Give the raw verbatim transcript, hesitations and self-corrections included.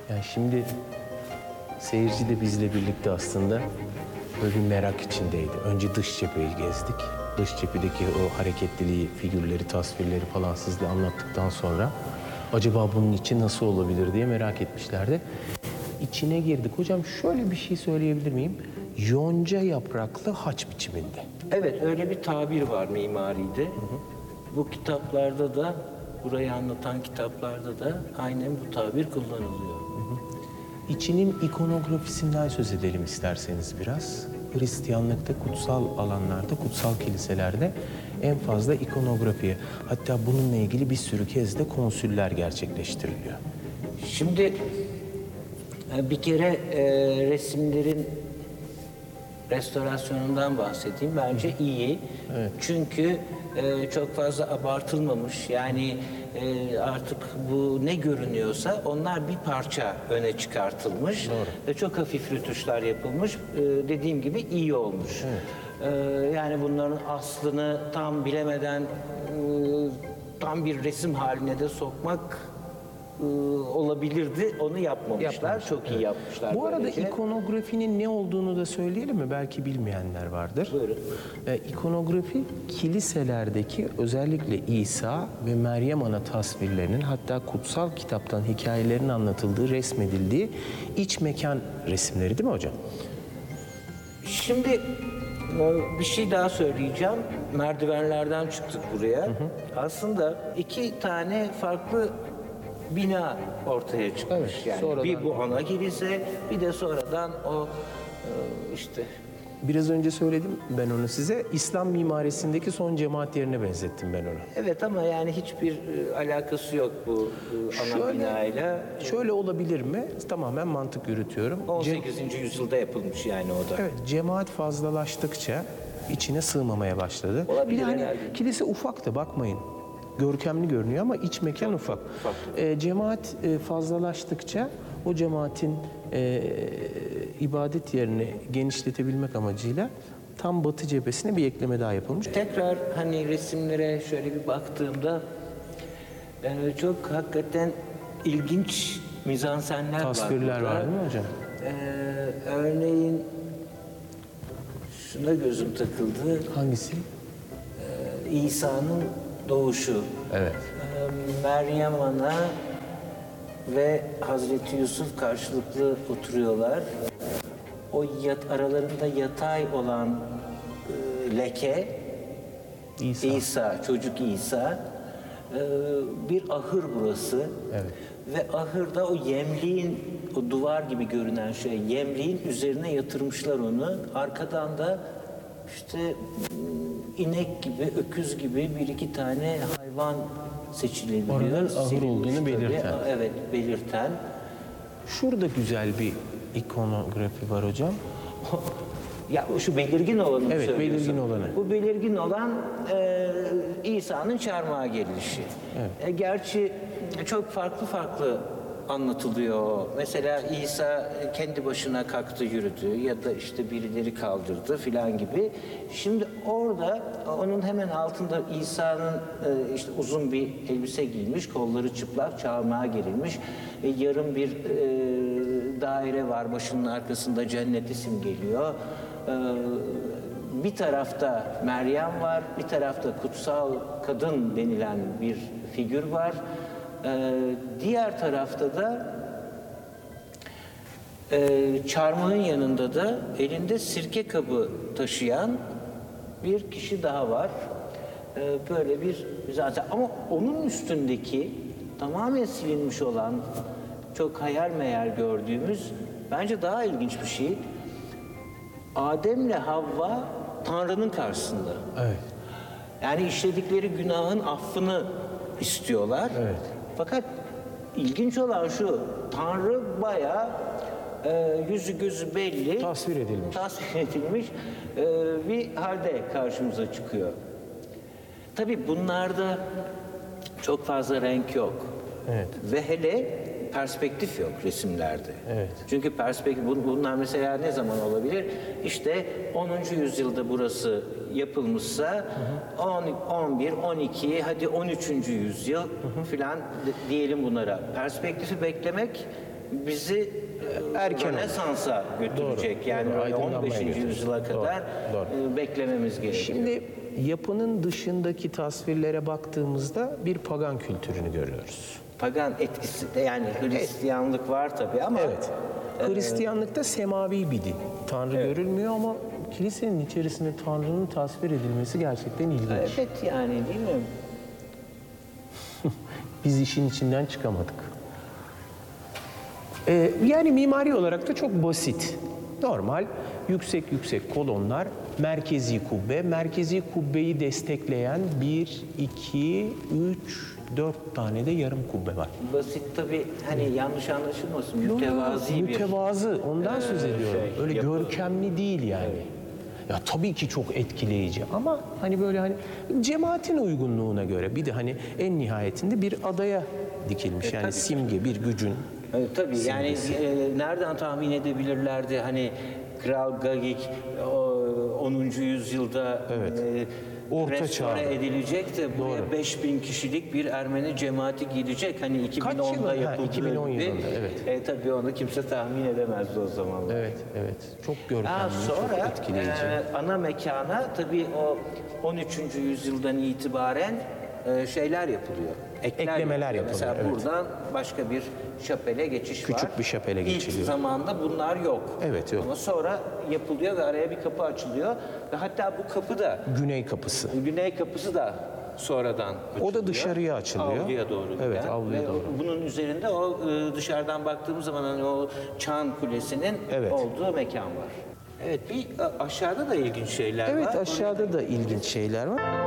Yani şimdi seyirci de bizle birlikte aslında böyle bir merak içindeydi. Önce dış cepheyi gezdik. Dış cephedeki o hareketliliği, figürleri, tasvirleri falan sizle anlattıktan sonra acaba bunun içi nasıl olabilir diye merak etmişlerdi. İçine girdik. Hocam şöyle bir şey söyleyebilir miyim? Yonca yapraklı haç biçiminde. Evet, öyle bir tabir var mimaride. Hı hı. Bu kitaplarda da, burayı anlatan kitaplarda da aynen bu tabir kullanılıyor. Hı hı. İçinin ikonografisinden söz edelim isterseniz biraz. Hristiyanlıkta kutsal alanlarda, kutsal kiliselerde en fazla ikonografi. Hatta bununla ilgili bir sürü kez de konsüller gerçekleştiriliyor. Şimdi bir kere e, resimlerin restorasyonundan bahsedeyim. Bence iyi. Evet. Çünkü e, çok fazla abartılmamış. Yani e, artık bu ne görünüyorsa onlar bir parça öne çıkartılmış. Doğru. Ve çok hafif rötuşlar yapılmış. E, dediğim gibi iyi olmuş. Evet. E, yani bunların aslını tam bilemeden e, tam bir resim haline de sokmak olabilirdi. Onu yapmamışlar. Yapmamışlar. Çok iyi evet. yapmışlar. Bu arada böylece. ikonografinin ne olduğunu da söyleyelim mi? Belki bilmeyenler vardır. Buyurun. Ee, ikonografi kiliselerdeki özellikle İsa ve Meryem Ana tasvirlerinin, hatta kutsal kitaptan hikayelerin anlatıldığı, resmedildiği iç mekan resimleri değil mi hocam? Şimdi bir şey daha söyleyeceğim. Merdivenlerden çıktık buraya. Hı hı. Aslında iki tane farklı bina ortaya çıkmış. Evet, yani. Sonradan... Bir bu ana kilise, bir de sonradan o işte... Biraz önce söyledim ben onu size. İslam mimarisindeki son cemaat yerine benzettim ben onu. Evet ama yani hiçbir e, alakası yok bu e, ana şöyle, binayla. Şöyle olabilir mi? Tamamen mantık yürütüyorum. on sekizinci Cem... yüzyılda yapılmış yani o da. Evet, cemaat fazlalaştıkça içine sığmamaya başladı. Olabilir bir de hani herhalde. kilise ufaktı, bakmayın. Görkemli görünüyor ama iç mekan çok, ufak. ufak. E, cemaat e, fazlalaştıkça o cemaatin e, ibadet yerini genişletebilmek amacıyla tam batı cephesine bir ekleme daha yapılmış. Tekrar hani resimlere şöyle bir baktığımda e, çok hakikaten ilginç mizansenler var. Tasvirler var, var değil mi hocam? E, örneğin şuna gözüm takıldı. Hangisi? E, İsa'nın doğuşu. Evet. E, Meryem Ana ve Hazreti Yusuf karşılıklı oturuyorlar. O yat, aralarında yatay olan e, leke, İsa. İsa, çocuk İsa. E, bir ahır burası. Evet. Ve ahırda o yemliğin, o duvar gibi görünen şey, yemliğin üzerine yatırmışlar onu. Arkadan da işte inek gibi, öküz gibi bir iki tane hayvan seçilebiliyor. Oradan ahır olduğunu belirten. Evet, belirten. Şurada güzel bir ikonografi var hocam. Ya şu belirgin olanı mı evet, söylüyorsun? belirgin olanı. Bu belirgin olan e, İsa'nın çarmıha gelişi. Evet. E, gerçi çok farklı farklı anlatılıyor. Mesela İsa kendi başına kalktı, yürüdü ya da işte birileri kaldırdı filan gibi. Şimdi orada onun hemen altında İsa'nın e, işte uzun bir elbise giymiş, kolları çıplak, çarmıha gerilmiş. E, yarım bir e, daire var, başının arkasında cenneti simgeliyor. E, bir tarafta Meryem var, bir tarafta kutsal kadın denilen bir figür var. Ee, diğer tarafta da e, çarmıhın yanında da elinde sirke kabı taşıyan bir kişi daha var. Ee, böyle bir zaten ama onun üstündeki tamamen silinmiş olan çok hayal meyal gördüğümüz bence daha ilginç bir şey. Adem'le Havva Tanrı'nın karşısında. Evet. Yani işledikleri günahın affını istiyorlar. Evet. Fakat ilginç olan şu, Tanrı bayağı e, yüzü gözü belli, tasvir edilmiş, tasvir edilmiş e, bir halde karşımıza çıkıyor. Tabii bunlarda çok fazla renk yok. Evet. Ve hele perspektif yok resimlerde. Evet. Çünkü perspektif, bunlar mesela ne zaman olabilir? İşte onuncu yüzyılda burası yapılmışsa on, on bir, on iki, hadi on üçüncü yüzyıl filan diyelim bunlara. Perspektifi beklemek bizi e, Erken Rönesans'a götürecek. Doğru, Yani doğru. böyle on Aydınlanmaya beşinci götürecek. yüzyıla kadar Doğru, doğru. e, beklememiz gerekiyor. Şimdi yapının dışındaki tasvirlere baktığımızda bir pagan kültürünü görüyoruz. Pagan etkisi de yani Hristiyanlık var tabii ama Evet. Hristiyanlıkta semavi bir din. Tanrı görülmüyor ama kilisenin içerisinde Tanrı'nın tasvir edilmesi gerçekten ilginç. evet yani değil mi? Biz işin içinden çıkamadık. Ee, yani mimari olarak da çok basit. Normal yüksek yüksek kolonlar, merkezi kubbe, merkezi kubbeyi destekleyen bir, iki, üç, dört tane de yarım kubbe var. Basit tabii hani yanlış anlaşılmasın mütevazi bir Mütevazı, ondan söz ediyorum. şey, Öyle yapı. görkemli değil yani. Ya tabii ki çok etkileyici ama hani böyle hani cemaatin uygunluğuna göre bir de hani en nihayetinde bir adaya dikilmiş. Yani tabii. simge, bir gücün. Evet, tabii yani e, nereden tahmin edebilirlerdi hani Kral Gagik o, onuncu yüzyılda Evet. e, Orta restore çağ. edilecek de buraya Doğru. beş bin kişilik bir Ermeni cemaati gelecek. Hani iki bin Kaç onda yılı? Ha, yapıldığı iki bin on gibi. yılında, evet. E, tabii onu kimse tahmin edemezdi o zamanlar. Evet, evet. Çok görkemli, Ha, çok sonra etkileyici. e, ana mekana tabii o on üçüncü yüzyıldan itibaren e, şeyler yapılıyor. Ekler Eklemeler yapılıyor. Mesela yapılıyor, evet. buradan başka bir şapele geçiş var. Küçük bir şapele geçiliyor. İlk zamanda bunlar yok. Evet, yok. Ama sonra yapılıyor ve araya bir kapı açılıyor. Ve hatta bu kapı da, Güney kapısı. güney kapısı da sonradan açılıyor. O da dışarıya açılıyor. Avluya doğru giden. Evet, avluya Ve doğru. bunun üzerinde o e, dışarıdan baktığımız zaman hani o Çan Kulesi'nin Evet. olduğu mekan var. Evet, bir a- aşağıda da ilginç şeyler var. Evet, aşağıda da ilginç şeyler var.